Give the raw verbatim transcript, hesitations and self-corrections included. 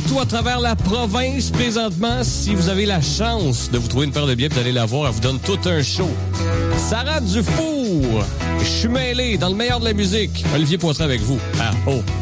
partout à travers la province présentement. Si vous avez la chance de vous trouver une paire de billets et d'aller la voir, elle vous donne tout un show. Sarah Dufour, je suis mêlé dans le meilleur de la musique. Olivier Poitras avec vous. Ah, oh.